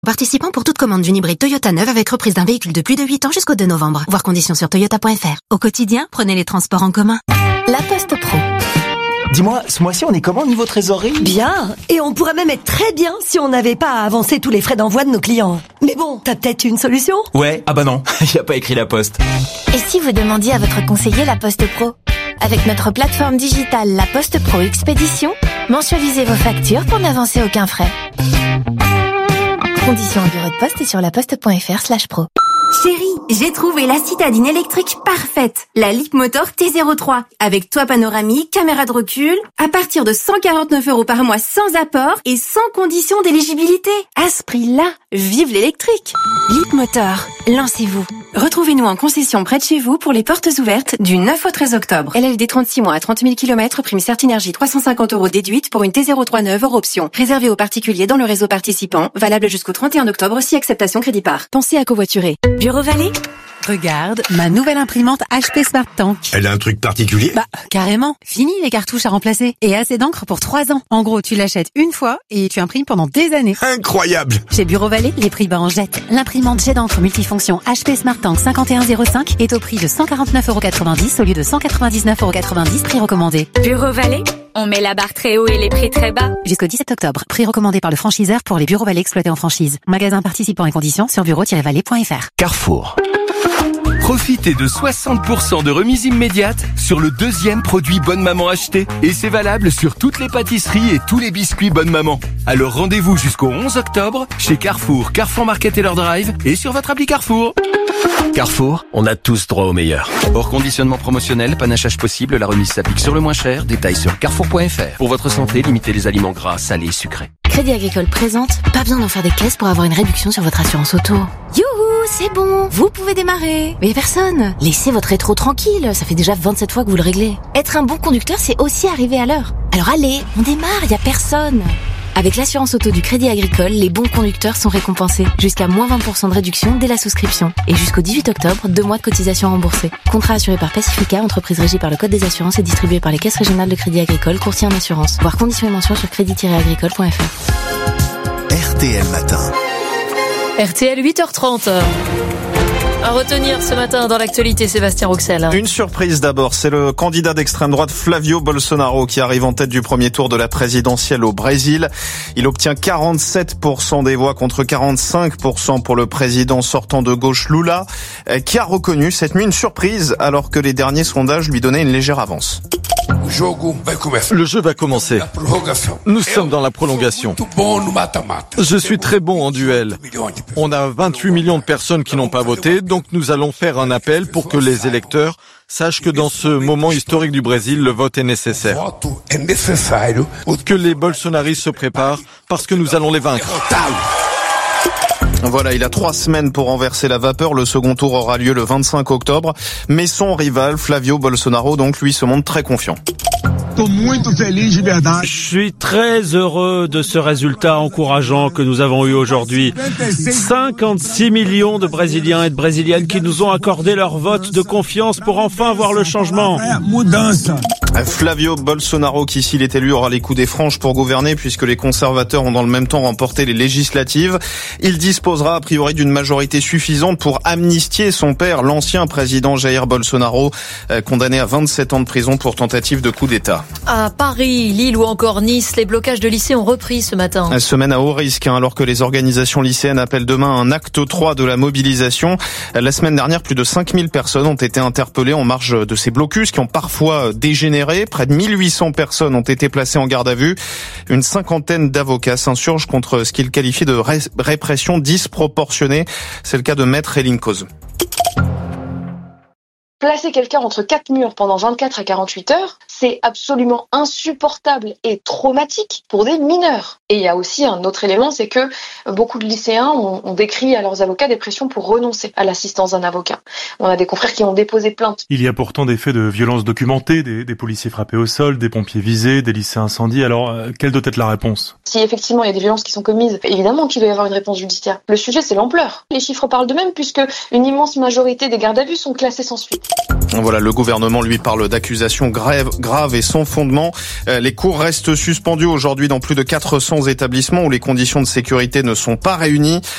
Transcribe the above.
Participant pour toute commande d'une hybride Toyota neuve avec reprise d'un véhicule de plus de 8 ans jusqu'au 2 novembre. Voir conditions sur toyota.fr. Au quotidien, prenez les transports en commun. La Poste Pro. Dis-moi, ce mois-ci, on est comment niveau trésorerie ? Bien. Et on pourrait même être très bien si on n'avait pas à avancer tous les frais d'envoi de nos clients. Mais bon, t'as peut-être une solution ? Ouais, ah bah non, y a pas écrit La Poste. Et si vous demandiez à votre conseiller La Poste Pro ? Avec notre plateforme digitale La Poste Pro Expédition, mensualisez vos factures pour n'avancer aucun frais. Conditions en bureau de poste et sur laposte.fr/pro. Chérie, j'ai trouvé la citadine électrique parfaite, la Leapmotor T03, avec toit panoramique, caméra de recul, à partir de 149 € par mois sans apport et sans condition d'éligibilité. À ce prix-là, vive l'électrique. Leapmotor, lancez-vous. Retrouvez-nous en concession près de chez vous pour les portes ouvertes du 9 au 13 octobre. LLD 36 mois à 30 000 km, prime Certinergie 350 € déduite pour une T03 neuve hors option. Réservé aux particuliers dans le réseau participant, valable jusqu'au 31 octobre si acceptation crédit par. Pensez à covoiturer. Bureau Vallée ? Regarde, ma nouvelle imprimante HP Smart Tank. Elle a un truc particulier ? Bah, carrément. Fini les cartouches à remplacer. Et assez d'encre pour 3 ans. En gros, tu l'achètes une fois et tu imprimes pendant des années. Incroyable ! Chez Bureau Vallée, les prix bas en jette. L'imprimante jet d'encre multifonction HP Smart Tank 5105 est au prix de 149,90 € au lieu de 199,90 €, prix recommandé. Bureau Vallée ? On met la barre très haut et les prix très bas. Jusqu'au 17 octobre. Prix recommandé par le franchiseur pour les Bureaux Vallée exploités en franchise. Magasin participant et conditions sur bureau-vallée.fr. Carrefour. Profitez de 60% de remise immédiate sur le deuxième produit Bonne Maman acheté. Et c'est valable sur toutes les pâtisseries et tous les biscuits Bonne Maman. Alors rendez-vous jusqu'au 11 octobre chez Carrefour, Carrefour Market et leur drive et sur votre appli Carrefour. Carrefour, on a tous droit au meilleur. Hors conditionnement promotionnel, panachage possible, la remise s'applique sur le moins cher. Détails sur carrefour.fr. Pour votre santé, limitez les aliments gras, salés et sucrés. Crédit Agricole présente, pas besoin d'en faire des caisses pour avoir une réduction sur votre assurance auto. Youhou, c'est bon, vous pouvez démarrer. Mais personne, laissez votre rétro tranquille, ça fait déjà 27 fois que vous le réglez. Être un bon conducteur, c'est aussi arriver à l'heure. Alors allez, on démarre, y a personne. Avec l'assurance auto du Crédit Agricole, les bons conducteurs sont récompensés. Jusqu'à moins 20% de réduction dès la souscription. Et jusqu'au 18 octobre, 2 mois de cotisation remboursée. Contrat assuré par Pacifica, entreprise régie par le Code des assurances et distribué par les caisses régionales de Crédit Agricole, courtier en assurance. Voir conditions et mentions sur crédit-agricole.fr. RTL Matin. RTL 8h30. À retenir ce matin dans l'actualité, Sébastien Rouxel. Une surprise d'abord, c'est le candidat d'extrême droite Flavio Bolsonaro qui arrive en tête du premier tour de la présidentielle au Brésil. Il obtient 47% des voix contre 45% pour le président sortant de gauche Lula, qui a reconnu cette nuit une surprise alors que les derniers sondages lui donnaient une légère avance. Le jeu va commencer. Nous sommes dans la prolongation. Je suis très bon en duel. On a 28 millions de personnes qui n'ont pas voté, donc nous allons faire un appel pour que les électeurs sachent que dans ce moment historique du Brésil, le vote est nécessaire. Que les bolsonaristes se préparent parce que nous allons les vaincre. Voilà, il a 3 semaines pour renverser la vapeur. Le second tour aura lieu le 25 octobre. Mais son rival, Flavio Bolsonaro, donc, lui, se montre très confiant. Je suis très heureux de ce résultat encourageant que nous avons eu aujourd'hui. 56 millions de Brésiliens et de Brésiliennes qui nous ont accordé leur vote de confiance pour enfin voir le changement. Flavio Bolsonaro, qui s'il est élu aura les coups des franges pour gouverner puisque les conservateurs ont dans le même temps remporté les législatives. Il disposera a priori d'une majorité suffisante pour amnistier son père, l'ancien président Jair Bolsonaro, condamné à 27 ans de prison pour tentative de coup d'État. À Paris, Lille ou encore Nice, les blocages de lycées ont repris ce matin. Semaine à haut risque, alors que les organisations lycéennes appellent demain un acte 3 de la mobilisation. La semaine dernière, plus de 5000 personnes ont été interpellées en marge de ces blocus qui ont parfois dégénéré. Près de 1800 personnes ont été placées en garde à vue. Une cinquantaine d'avocats s'insurgent contre ce qu'ils qualifient de répression disproportionnée. C'est le cas de Maître Hélène Cause. Placer quelqu'un entre 4 murs pendant 24 à 48 heures, c'est absolument insupportable et traumatique pour des mineurs. Et il y a aussi un autre élément, c'est que beaucoup de lycéens ont décrit à leurs avocats des pressions pour renoncer à l'assistance d'un avocat. On a des confrères qui ont déposé plainte. Il y a pourtant des faits de violence documentés, des policiers frappés au sol, des pompiers visés, des lycées incendiés. Alors, quelle doit être la réponse ? Si effectivement il y a des violences qui sont commises, évidemment qu'il doit y avoir une réponse judiciaire. Le sujet, c'est l'ampleur. Les chiffres parlent d'eux-mêmes puisque une immense majorité des gardes à vue sont classés sans suite. Voilà, le gouvernement lui parle d'accusations graves et sans fondement. Les cours restent suspendus aujourd'hui dans plus de 400 établissements où les conditions de sécurité ne sont pas réunies.